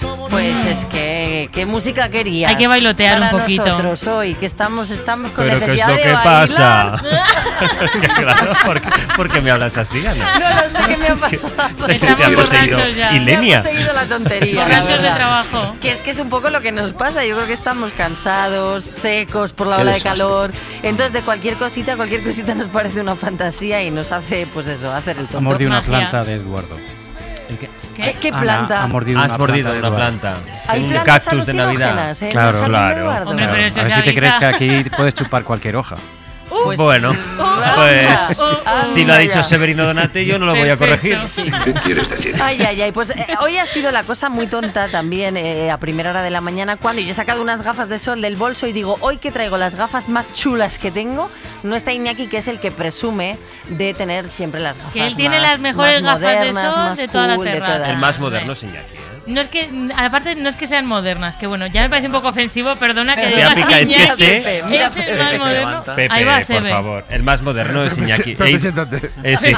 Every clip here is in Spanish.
Pues es que, ¿qué música querías? Hay que bailotear para un poquito. Nosotros hoy, que estamos con ¿Pero qué es necesidad lo de que bailar. pasa? Claro, ¿por qué me hablas así, Ana? No sé qué me ha pasado. Estamos Te hemos seguido. borrachos ya. ¿Y Lenia? Me hemos seguido la tontería. Borrachos la de verdad. trabajo. Que es un poco lo que nos pasa. Yo creo que estamos cansados, secos por la ola de desastre. calor. Entonces, de cualquier cosita nos parece una fantasía y nos hace, pues eso, hacer el Ha tonto. mordido una Magia. planta de Eduardo. ¿El qué? ¿Qué Ana planta? ha mordido Has mordido de una Eduardo. planta. Hay Un plantas cactus de Navidad. alucinógenas, ¿eh? Claro, En el jardín de claro. Eduardo. Hombre, pero eso A ver se si te avisa. crees que aquí puedes chupar cualquier hoja. Pues, Bueno, pues anda si lo ha dicho ya. Severino Donate, yo no lo voy a corregir. Perfecto. ¿Qué quieres decir? Ay, pues hoy ha sido la cosa muy tonta también a primera hora de la mañana cuando yo he sacado unas gafas de sol del bolso y digo, hoy que traigo las gafas más chulas que tengo, no está Iñaki, que es el que presume de tener siempre las gafas Que él tiene más- las mejores más gafas de modernas, sol más de toda la cool, de terraza. todas. El más moderno es Iñaki, ¿eh? No es que, aparte, no es que sean modernas, que bueno, ya me parece un poco ofensivo, perdona que Pero digas Pica, es que Iñaki, sé- Pepe, mira, es el Pepe, más se moderno. levanta. Pepe, Ahí va, por Sebe. favor. El más moderno es Iñaki. Pepe, Ey, siéntate. sí.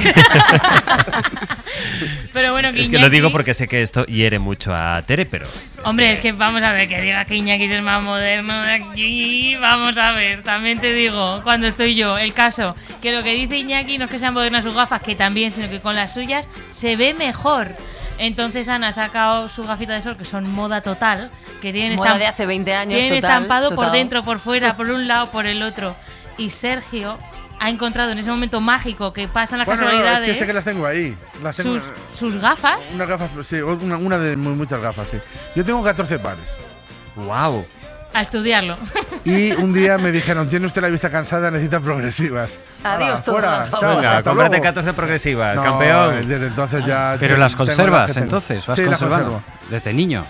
Pero bueno, que Es que lo digo Iñaki- porque sé que esto hiere mucho a Tere, pero... Hombre, es que vamos a ver, que diga que Iñaki es el más moderno de aquí, vamos a ver, también te digo, cuando estoy yo, el caso, que lo que dice Iñaki no es que sean modernas sus gafas, que también, sino que con las suyas se ve mejor. Entonces Ana ha sacado su gafita de sol, que son moda total, que tienen, Moda de hace 20 años, tienen total, estampado por total. dentro, por fuera, por un lado, por el otro. Y Sergio ha encontrado en ese momento mágico que pasan las Bueno, no, es casualidades que sé que las tengo ahí. Las tengo, sus gafas. unas gafas, sí, una de muchas gafas, sí. Yo tengo 14 pares. ¡Wow! A estudiarlo. Y un día me dijeron, tiene usted la vista cansada, necesita progresivas. Adiós, Hala, todo, fuera, por favor. chao, Venga, hasta cómprate luego. 14 progresivas, No, campeón. Desde entonces ya... Pero tengo las las conservas, que tengo. entonces, vas Sí, las conservando. conservo. Desde niño.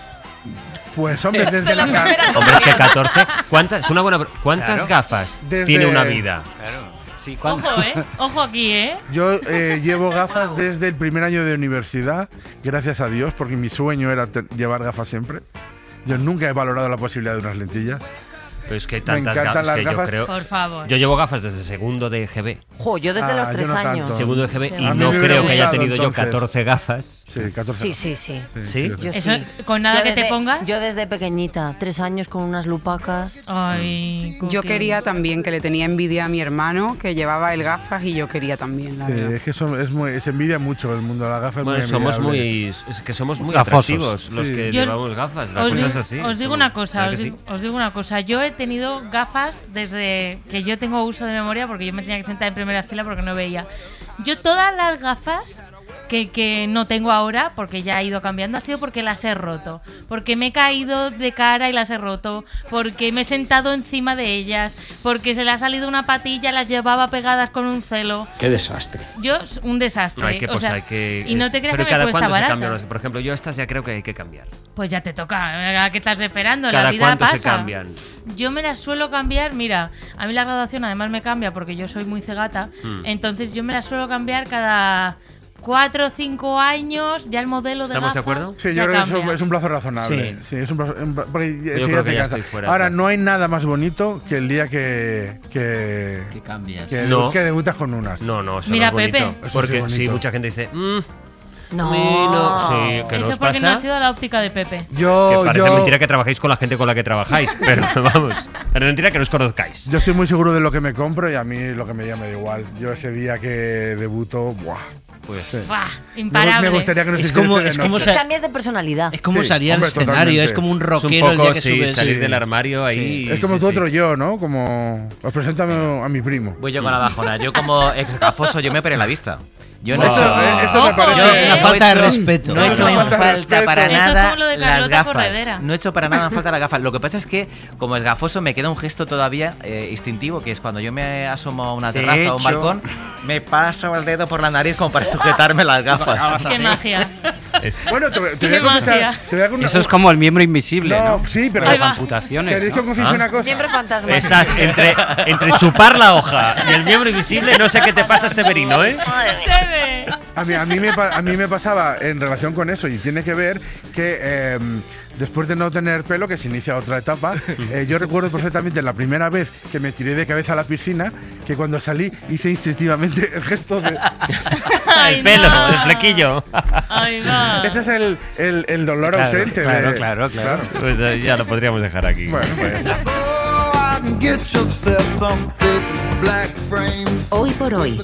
Pues hombre, desde la Hombre, es que 14... Es una buena... ¿Cuántas Claro. gafas Desde- tiene una vida? Claro. Sí, Ojo, ojo aquí, Yo llevo gafas desde el primer año de universidad, gracias a Dios, porque mi sueño era llevar gafas siempre. Yo nunca he valorado la posibilidad de unas lentillas. Pero es que hay Me tantas encantan gafas las que yo gafas. creo... Por favor. Yo llevo gafas desde segundo de GB. Jo, yo desde los yo 3 no años. tanto. Segundo de GB Sí. y A mí no me hubiera creo que haya gustado, tenido yo entonces. 14 gafas. Sí, 14. Sí. ¿Sí? Eso, con nada Yo que te desde- pongas. Yo desde pequeñita, 3 años con unas lupacas. Ay, Yo Cookie. quería también, que le tenía envidia a mi hermano, que llevaba el gafas, y yo quería también, la Sí, verdad. es que se envidia mucho el mundo de las gafas. Bueno, muy somos envidiable. muy... Es que somos muy Gafosos. atractivos los Sí. que Yo- llevamos gafas. La Os, cosa di- es así. os digo Somos- una cosa, ¿verdad que sí? os digo una cosa. Yo he tenido gafas desde que yo tengo uso de memoria, porque yo me tenía que sentar en primera fila porque no veía. Yo todas las gafas que no tengo ahora, porque ya he ido cambiando, ha sido porque las he roto. Porque me he caído de cara y las he roto. Porque me he sentado encima de ellas. Porque se le ha salido una patilla, las llevaba pegadas con un celo. Qué desastre. Yo, un desastre. No, hay que, o pues sea, hay que... y no te creas pero que me cada cuesta cuándo se barato. cambian. Por ejemplo, yo estas ya creo que hay que cambiar. Pues ya te toca. ¿A qué estás esperando? La ¿Cada vida cuánto pasa. se cambian? Yo me las suelo cambiar, mira, a mí la graduación además me cambia porque yo soy muy cegata, entonces yo me las suelo cambiar cada 4 o 5 años, ya el modelo de ¿Estamos de gafa acuerdo? Sí, ya yo creo que cambia. es un plazo razonable. Sí. Sí, es un plazo, porque enseguida creo que te ya cansa. estoy fuera Ahora, de no hay nada más bonito que el día que cambias. No. que debutas con unas. No, eso Mira, no es bonito. Pepe. Eso Porque sí es bonito. mucha gente dice... No. sí, que Eso nos es porque no pasa... ha sido la óptica de Pepe. Que Yo, parece yo, mentira que trabajéis con la gente con la que trabajáis, pero vamos, es mentira que nos conozcáis. yo estoy muy seguro de lo que me compro y a mí lo que me llama me da igual. Yo ese día que debuto, ¡buah! Pues Sí. ¡Buah! Imparable. Me gustaría que nos Es hiciese como- de es noche. como Es que cambias de personalidad. Es como Sí, salir al hombre, escenario, totalmente. es como un es un rockero el poco, día que sí, subes. salir Sí. del armario ahí. Es como sí, tu sí. otro yo, ¿no? Como os presento a mi primo. Voy yo con la bajona. Yo como ex gafoso yo me operé la vista. Yo no Wow. he hecho- Eso me Ojo, parece. ¿eh? Una no falta he de hecho- respeto. No he hecho Una en falta de falta respeto. para Eso es nada como lo de las Carlota gafas. Corredera. No he hecho para nada en falta las gafas. Lo que pasa es que, como es gafoso, me queda un gesto todavía instintivo, que es cuando yo me asomo a una De terraza o a un hecho- balcón, me paso el dedo por la nariz como para sujetarme las gafas. ¡Qué magia! Bueno, te voy Qué a confesar. magia. Te voy a con- Eso es como el miembro invisible, ¿no? Sí, pero Ahí Las va. amputaciones. ¿queréis que ¿no? os confiese una cosa? Siempre fantasma. Estás entre chupar la hoja y el miembro invisible, no sé qué te pasa, Severino, ¿eh? ¡Sebe! A mí me pasaba en relación con eso, y tiene que ver que después de no tener pelo, que se inicia otra etapa, yo recuerdo perfectamente la primera vez que me tiré de cabeza a la piscina, que cuando salí hice instintivamente el gesto de... El pelo, no. el flequillo. Ay, va. Ese es el dolor ausente. Claro. Pues ya lo podríamos dejar aquí. Bueno, pues... Hoy por hoy.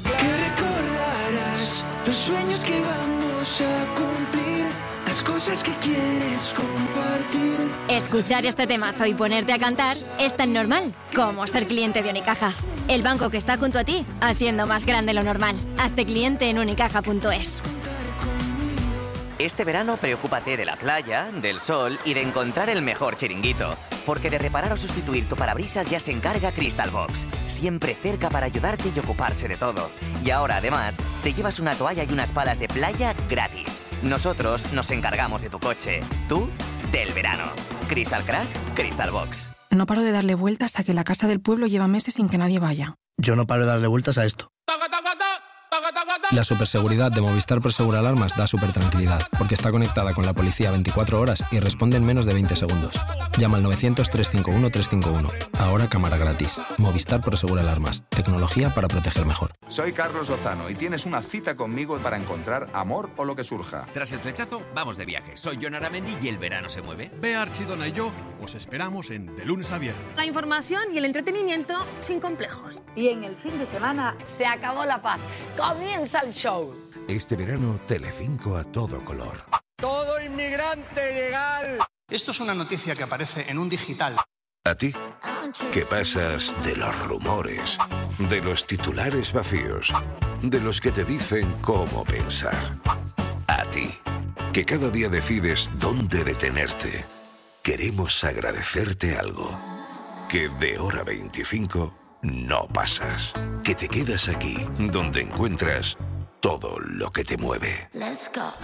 Los sueños que vamos a cumplir, las cosas que quieres compartir. Escuchar este temazo y ponerte a cantar es tan normal como ser cliente de Unicaja. El banco que está junto a ti, haciendo más grande lo normal. Hazte cliente en unicaja.es. Este verano preocúpate de la playa, del sol y de encontrar el mejor chiringuito. Porque de reparar o sustituir tu parabrisas ya se encarga Crystal Box. Siempre cerca para ayudarte y ocuparse de todo. Y ahora, además, te llevas una toalla y unas palas de playa gratis. Nosotros nos encargamos de tu coche. Tú, del verano. Crystal Crack, Crystal Box. No paro de darle vueltas a que la casa del pueblo lleva meses sin que nadie vaya. Yo no paro de darle vueltas a esto. La superseguridad de Movistar Prosegur Alarmas da supertranquilidad, porque está conectada con la policía 24 horas y responde en menos de 20 segundos. Llama al 900-351-351. Ahora cámara gratis. Movistar Prosegur Alarmas. Tecnología para proteger mejor. Soy Carlos Lozano y tienes una cita conmigo para encontrar amor o lo que surja. Tras el flechazo, vamos de viaje. Soy Jon Aramendi y el verano se mueve. Bea Archidona y yo os esperamos en De Lunes a Viernes. La información y el entretenimiento sin complejos. Y en el fin de semana se acabó la paz. Comienza el show. Este verano, Telecinco a todo color. Todo inmigrante legal. Esto es una noticia que aparece en un digital. ¿A ti? ¿Qué pasas de los rumores, de los titulares vacíos, de los que te dicen cómo pensar? A ti, que cada día decides dónde detenerte. Queremos agradecerte algo. Que de hora 25 no pasas. Que te quedas aquí, donde encuentras todo lo que te mueve. Let's go.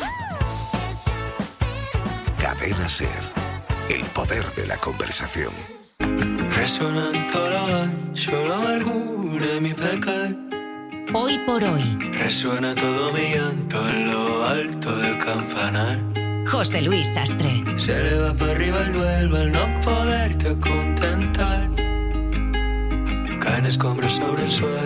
Cadena SER. El poder de la conversación. Resuenan toda solo amargura en mi pecar. Hoy por hoy. Resuena todo mi llanto en lo alto del campanar. José Luis Sastre. Se eleva para arriba el duelo al no poderte contentar. Caen escombros sobre el suelo.